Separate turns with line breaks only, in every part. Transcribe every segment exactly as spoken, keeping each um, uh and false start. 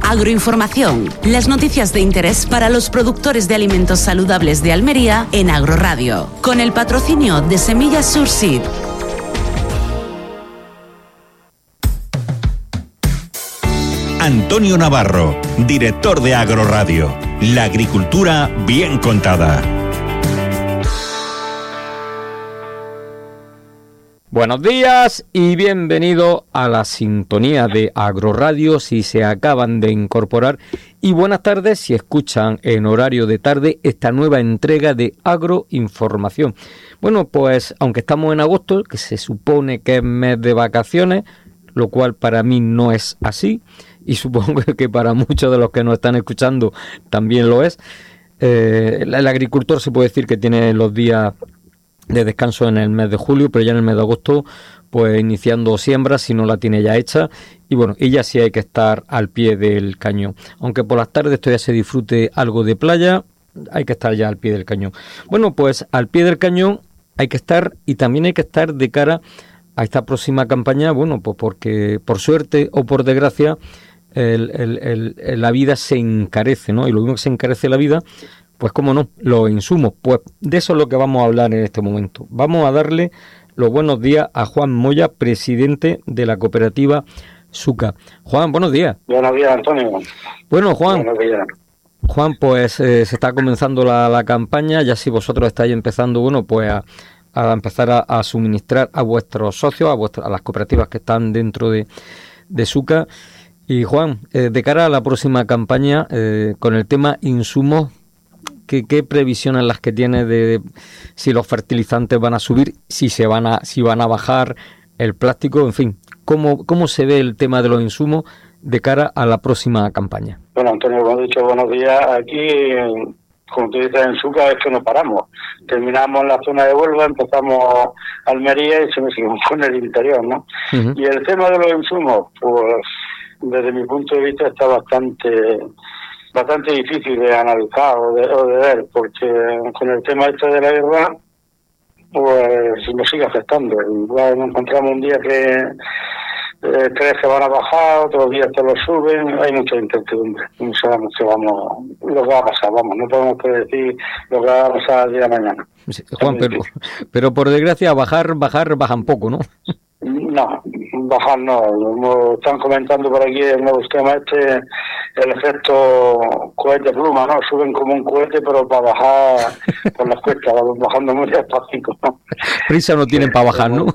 Agroinformación, las noticias de interés para los productores de alimentos saludables de Almería en Agroradio, con el patrocinio de Semillas Surseed.
Antonio Navarro, director de Agroradio. La agricultura bien contada.
Buenos días y bienvenido a la sintonía de Agroradio si se acaban de incorporar, y buenas tardes si escuchan en horario de tarde esta nueva entrega de Agroinformación. Bueno, pues aunque estamos en agosto, que se supone que es mes de vacaciones, lo cual para mí no es así, y supongo que para muchos de los que nos están escuchando también lo es, eh, el, el agricultor se puede decir que tiene los días de descanso en el mes de julio, pero ya en el mes de agosto, pues iniciando siembra, si no la tiene ya hecha, y bueno, ella sí hay que estar al pie del cañón. Aunque por las tardes todavía se disfrute algo de playa, hay que estar ya al pie del cañón. Bueno, pues al pie del cañón hay que estar, y también hay que estar de cara a esta próxima campaña, bueno, pues porque por suerte o por desgracia, el, el, el, la vida se encarece, ¿no? Y lo mismo que se encarece la vida, pues cómo no, los insumos. Pues de eso es lo que vamos a hablar en este momento. Vamos a darle los buenos días a Juan Moya, presidente de la cooperativa Suca. Juan, buenos días.
Buenos días, Antonio.
Bueno, Juan.
Buenos días.
Juan, pues eh, se está comenzando la, la campaña, ya si vosotros estáis empezando, bueno, pues a, a empezar a, a suministrar a vuestros socios, a, vuestras, a las cooperativas que están dentro de, de Suca. Y Juan, eh, de cara a la próxima campaña, eh, con el tema insumos, ¿Qué, ¿Qué previsiones las que tiene de, de si los fertilizantes van a subir, si se van a si van a bajar, el plástico, en fin? ¿Cómo, cómo se ve el tema de los insumos de cara a la próxima campaña?
Bueno, Antonio, como he dicho, buenos días. Aquí, como tú dices, en Suca es que no paramos. Terminamos en la zona de Huelva, empezamos Almería y se me seguimos con el interior, ¿no? Uh-huh. Y el tema de los insumos, pues desde mi punto de vista está bastante... bastante difícil de analizar o de, o de ver, porque con el tema este de la guerra, pues nos sigue afectando. Igual nos encontramos un día que eh, crees que van a bajar, otros días te lo suben, hay mucha incertidumbre. No sabemos qué vamos, lo que va a pasar, vamos, no podemos predecir lo que va a pasar el día de mañana.
Sí, Juan, pero, pero por desgracia bajar, bajar, bajan poco, ¿no?
No, bajar no. Como están comentando por aquí el nuevo esquema este, el efecto cohete pluma, ¿no? Suben como un cohete, pero para bajar por las cuestas, bajando muy despacito, ¿no?
Prisa no tienen para bajar, ¿no?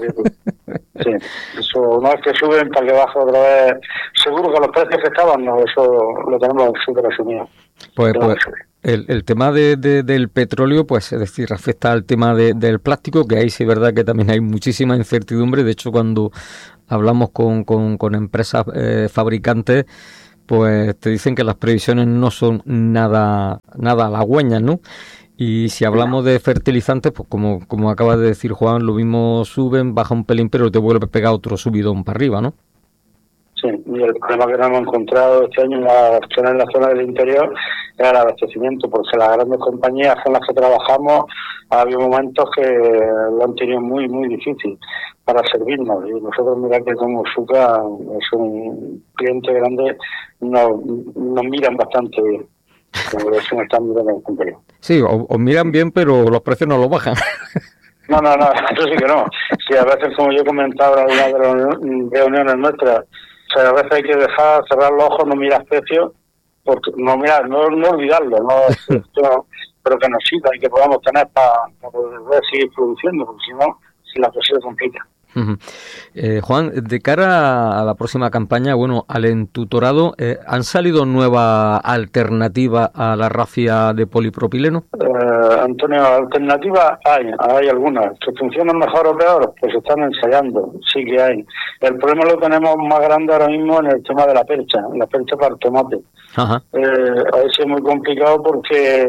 Sí, eso no es que suben para que baje otra vez. Seguro que los precios que estaban, no, eso lo tenemos súper asumido.
Pues, pues el, el tema de, de, del petróleo, pues es decir, afecta al tema de, del plástico, que ahí sí es verdad que también hay muchísima incertidumbre. De hecho, cuando hablamos con, con, con empresas eh, fabricantes, pues te dicen que las previsiones no son nada nada halagüeñas, ¿no? Y si hablamos de fertilizantes, pues como, como acaba de decir Juan, lo mismo suben, baja un pelín, pero te vuelve a pegar otro subidón para arriba, ¿no?
Sí, y el problema que nos hemos encontrado este año en la, en la zona del interior era el abastecimiento, porque las grandes compañías con las que trabajamos ha habido momentos que lo han tenido muy, muy difícil para servirnos. Y nosotros, mira que como Suca es un cliente grande, nos, nos miran bastante bien, como lo están mirando en el interior.
Sí, os, os miran bien, pero los precios no los bajan.
No, no, no, eso sí que no. Sí, a veces, como yo he comentado en alguna de las reuniones nuestras, o sea, a veces hay que dejar, cerrar los ojos, no mirar precios, porque no mirar, no, no olvidarlo, no, esto, pero que nos sirva y que podamos tener para, para poder seguir produciendo, porque si no, si la cosa se complica.
Uh-huh. Eh, Juan, de cara a la próxima campaña, bueno, al entutorado, eh, ¿han salido nuevas alternativas a la rafia de polipropileno?
Eh, Antonio, alternativas hay, hay algunas. ¿Que funcionan mejor o peor? Pues se están ensayando, sí que hay. El problema lo tenemos más grande ahora mismo en el tema de la percha, la percha para el tomate. Ajá. Eh, ahí sí es muy complicado porque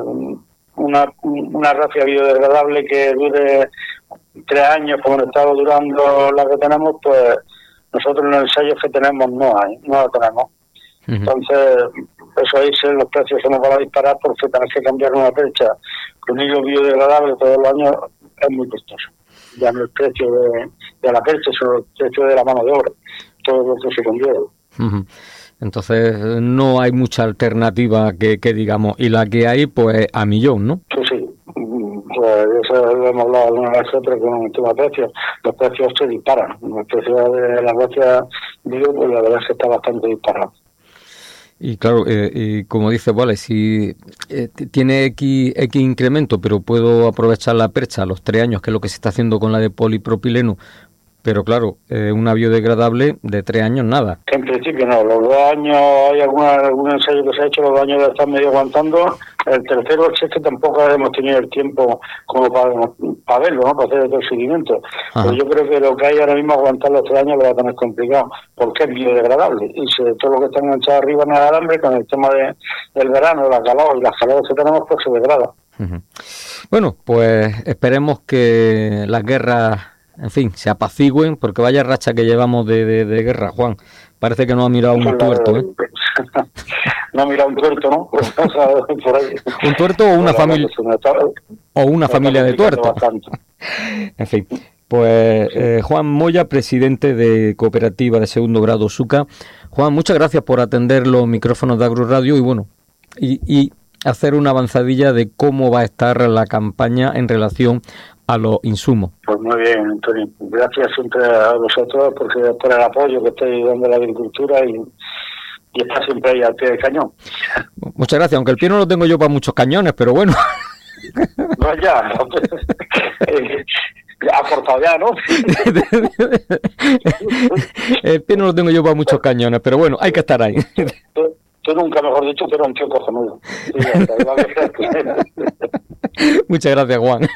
una, una rafia biodegradable que dure tres años, como han estado durando la que tenemos, pues nosotros en los ensayos que tenemos no hay, no la tenemos. Uh-huh. Entonces, eso ahí sí, los precios se nos van a disparar porque tenés que cambiar una percha con hilo biodegradable todos los años, es muy costoso. Ya no el precio de, de la percha, sino el precio de la mano de obra, todo lo que se conlleva.
Uh-huh. Entonces no hay mucha alternativa que, que digamos, y la que hay pues a millón, ¿no?
Sí, sí. Pues eso lo hemos hablado alguna vez, pero con el tema de precios, los precios se disparan. El precio de la bocina, digo, pues la verdad es que está bastante disparado.
Y claro, eh, y como dice, vale, si eh, tiene X, X incremento, pero puedo aprovechar la percha a los tres años, que es lo que se está haciendo con la de polipropileno, pero claro, eh, una biodegradable de tres años nada.
En principio no, los dos años, hay alguna, algún ensayo que se ha hecho, los dos años ya están medio aguantando. El tercero es que tampoco hemos tenido el tiempo como para, para verlo, ¿no? Para hacer todo el seguimiento. Pero yo creo que lo que hay ahora mismo, aguantar los tres años, lo va a tener complicado, porque es biodegradable. Y sobre todo lo que está enganchado arriba en el alambre, con el tema de, del verano, la calor y las calores que tenemos, pues se degrada.
Uh-huh. Bueno, pues esperemos que las guerras, en fin, se apacigüen, porque vaya racha que llevamos de, de, de guerra, Juan. Parece que no ha mirado un tuerto, ¿eh?
No ha mirado un tuerto, ¿no? Por ahí.
¿Un tuerto o una familia o una familia de tuertos? En fin, pues eh, Juan Moya, presidente de Cooperativa de Segundo Grado SUCA. Juan, muchas gracias por atender los micrófonos de Agroradio y bueno, y, y hacer una avanzadilla de cómo va a estar la campaña en relación a los insumos.
Pues muy bien, Antonio. Gracias siempre a vosotros porque por el apoyo que estáis dando a la agricultura y, y está siempre ahí al pie del cañón.
Muchas gracias, aunque el pie no lo tengo yo para muchos cañones, pero bueno.
No, ya. eh, ha cortado ya, ¿no?
El pie no lo tengo yo para muchos cañones, pero bueno, hay que estar ahí.
Tú, tú nunca, mejor dicho, pero un tío cojonudo.
Muchas gracias, Juan.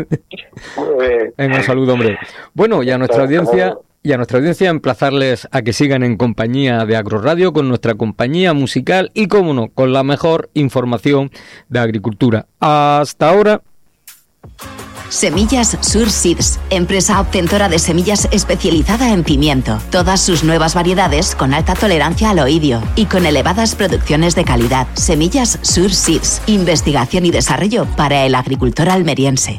Un saludo, hombre. Bueno, y a nuestra audiencia y a nuestra audiencia emplazarles a que sigan en compañía de Agroradio con nuestra compañía musical y, cómo no, con la mejor información de agricultura. Hasta ahora.
Semillas Sur Seeds, empresa obtentora de semillas especializada en pimiento. Todas sus nuevas variedades con alta tolerancia al oidio y con elevadas producciones de calidad. Semillas Sur Seeds, investigación y desarrollo para el agricultor almeriense.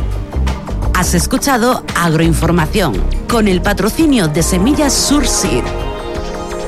Has escuchado Agroinformación con el patrocinio de Semillas Sur Seed.